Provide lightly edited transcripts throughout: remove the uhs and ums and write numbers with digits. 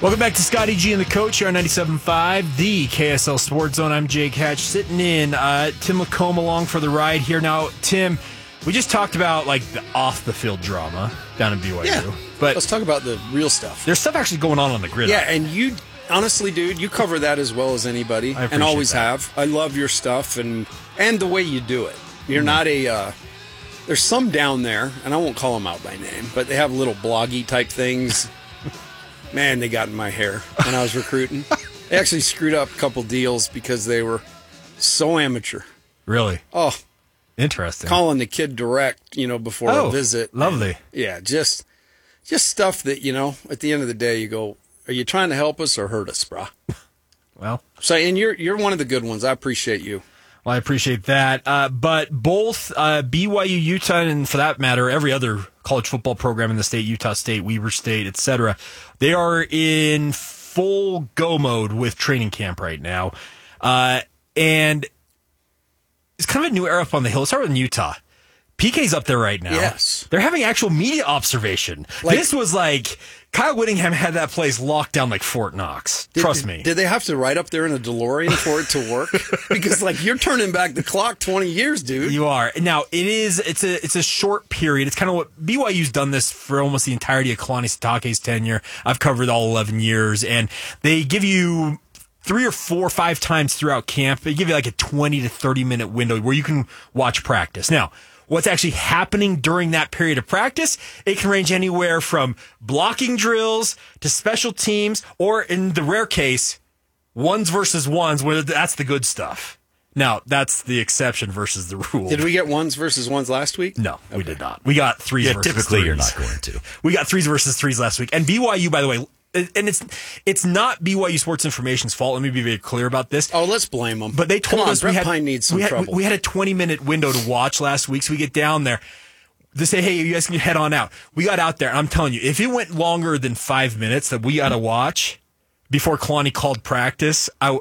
Welcome back to Scotty G and the Coach here on 97.5, the KSL Sports Zone. I'm Jake Hatch, sitting in. Tim Lacombe along for the ride here. Now, Tim, we just talked about like the off-the-field drama down in BYU. Yeah, but let's talk about the real stuff. There's stuff actually going on the grid. Yeah, and you, honestly, dude, you cover that as well as anybody, and always have. I love your stuff and the way you do it. You're not a... there's some down there, and I won't call them out by name, but they have little bloggy type things. Man, they got in my hair when I was recruiting. They actually screwed up a couple deals because they were so amateur. Really? Oh, interesting. Calling the kid direct, before a visit. Lovely. Yeah, just stuff that, at the end of the day, you go, are you trying to help us or hurt us, brah? Well. So, and you're one of the good ones. I appreciate you. Well, I appreciate that. But both BYU, Utah, and for that matter, every other college football program in the state, Utah State, Weber State, etc., they are in full go mode with training camp right now. And it's kind of a new era up on the hill. Let's start with Utah. PK's up there right now. Yes. They're having actual media observation. This was like Kyle Whittingham had that place locked down like Fort Knox. Trust me. Did they have to ride up there in a DeLorean for it to work? Because you're turning back the clock 20 years, dude. You are. Now it's a short period. It's kind of what BYU's done this for almost the entirety of Kalani Sitake's tenure. I've covered all 11 years, and they give you 3 or 4 or 5 times throughout camp. They give you like a 20 to 30 minute window where you can watch practice. Now, what's actually happening during that period of practice, it can range anywhere from blocking drills to special teams, or in the rare case, ones versus ones, where that's the good stuff. Now, that's the exception versus the rule. Did we get ones versus ones last week? No, we did not. We got threes versus typically threes. You're not going to. We got threes versus threes last week. And BYU, by the way, and it's not BYU Sports Information's fault. Let me be very clear about this. Oh, let's blame them. But they told us Brett Pine needs some trouble. We had a 20-minute window to watch last week, so we get down there. They say, hey, you guys can head on out. We got out there, and I'm telling you, if it went longer than 5 minutes that we got to watch before Kalani called practice, I'm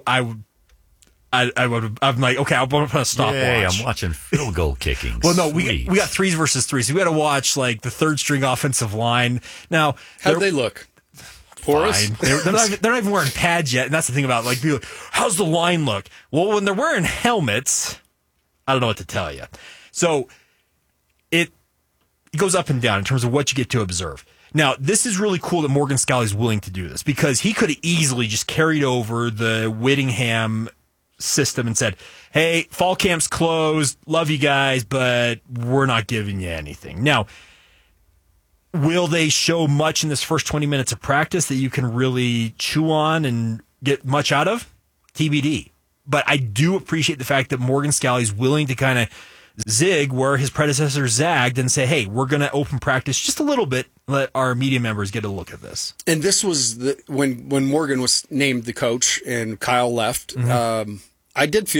like, okay, I'm going to stop Hey, watch. I'm watching field goal kicking. Well, no, we got threes versus threes. So we got to watch like the third string offensive line. Now, how'd they look? Porous? They're not even wearing pads yet, and that's the thing about people. How's the line look? Well, when they're wearing helmets, I don't know what to tell you. So it goes up and down in terms of what you get to observe. Now, this is really cool that Morgan Scalley's willing to do this, because he could have easily just carried over the Whittingham system and said, hey, fall camp's closed, love you guys, but we're not giving you anything. Now, will they show much in this first 20 minutes of practice that you can really chew on and get much out of? TBD. But I do appreciate the fact that Morgan Scalley's willing to kind of zig where his predecessor zagged and say, hey, we're going to open practice just a little bit, let our media members get a look at this. And this was when Morgan was named the coach and Kyle left. I did feel